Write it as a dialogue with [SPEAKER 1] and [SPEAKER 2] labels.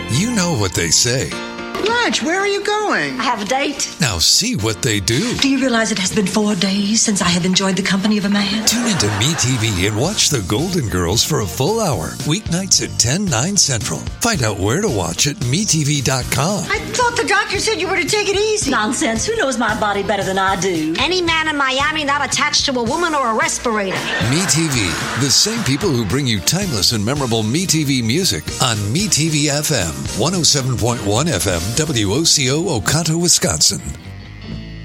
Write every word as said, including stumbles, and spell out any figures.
[SPEAKER 1] You know what they say.
[SPEAKER 2] Blanche, where are you going?
[SPEAKER 3] I have a date.
[SPEAKER 1] Now see what they do.
[SPEAKER 3] Do you realize it has been four days since I have enjoyed the company of a man?
[SPEAKER 1] Tune into MeTV and watch The Golden Girls for a full hour. Weeknights at ten, nine Central. Find out where to watch at me T V dot com.
[SPEAKER 3] I thought the doctor said you were to take it easy. Nonsense. Who knows my body better than I do? Any man in Miami not attached to a woman or a respirator.
[SPEAKER 1] MeTV, the same people who bring you timeless and memorable MeTV music on MeTV F M, one oh seven point one F M, W O C O, Oconto, Wisconsin.